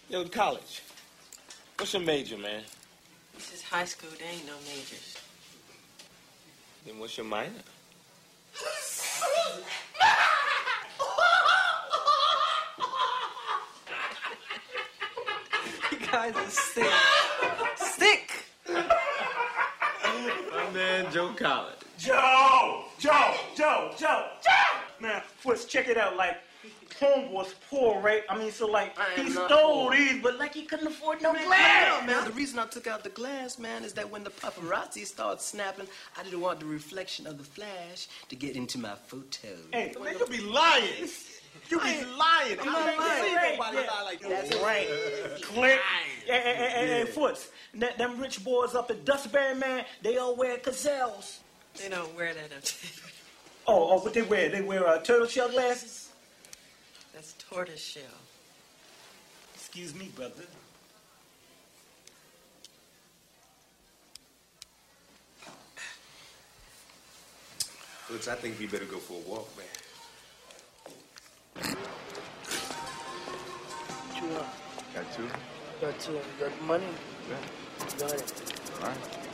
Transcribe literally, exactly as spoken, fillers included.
Yo, college. What's your major, man? This is high school. There ain't no majors. Then what's your minor? You guys are sick. Sick! My man, Joe Collins. Joe! Joe! Joe! Joe! Joe! Man, Foots, check it out. Like, home was poor, right? I mean, so, like, I he am not stole poor. these, but, like, he couldn't afford no Man, glass. man, the reason I took out the glass, man, is that when the paparazzi started snapping, I didn't want the reflection of the flash to get into my photo. Hey, Man, you be lying. You be lying. I'm not I ain't lying. seen Right, nobody yeah. lie like you. That's right. Click. Hey, hey, hey, hey, hey, Foots, that, them rich boys up at Dustberry, man, they all wear gazelles. They don't wear that up there. Oh, oh, what they wear? They wear uh, turtle shell glasses? That's tortoise shell. Excuse me, brother. Looks, I think we better go for a walk, man. What you want? Got two. Got two. You got money? Yeah. Got it. All right.